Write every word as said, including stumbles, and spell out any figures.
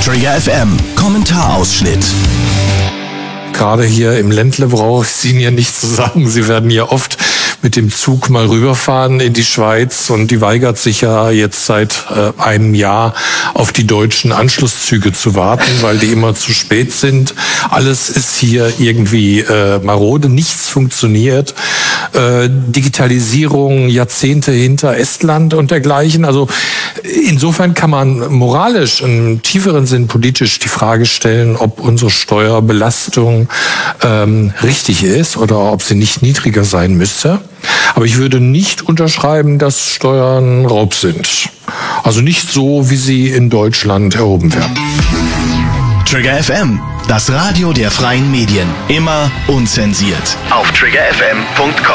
Trigger F M, Kommentarausschnitt. Gerade hier im Ländle brauche ich es Ihnen ja nicht zu sagen. Sie werden ja oft mit dem Zug mal rüberfahren in die Schweiz und die weigert sich ja jetzt seit äh, einem Jahr auf die deutschen Anschlusszüge zu warten, weil die immer zu spät sind. Alles ist hier irgendwie äh, marode, nichts funktioniert. Äh, Digitalisierung Jahrzehnte hinter Estland und dergleichen. Also insofern kann man moralisch, im tieferen Sinn politisch die Frage stellen, ob unsere Steuerbelastung ähm, richtig ist oder ob sie nicht niedriger sein müsste. Aber ich würde nicht unterschreiben, dass Steuern Raub sind. Also nicht so, wie sie in Deutschland erhoben werden. Trigger F M, das Radio der freien Medien. Immer unzensiert. Auf trigger f m punkt com.